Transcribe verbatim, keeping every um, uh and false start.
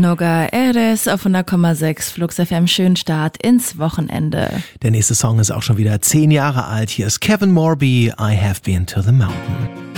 Noga Eres auf hundert Komma sechs Flux F M. Schönen Start ins Wochenende. Der nächste Song ist auch schon wieder zehn Jahre alt. Hier ist Kevin Morby, I Have Been to the Mountain.